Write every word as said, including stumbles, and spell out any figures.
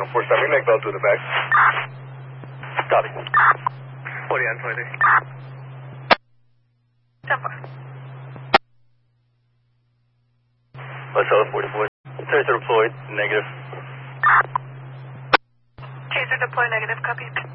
oh four seven, make Bell to the back. Copy. forty on twenty. ten four. West Helen forty-four. Tracer deployed, negative. Chaser deploy, negative, copy.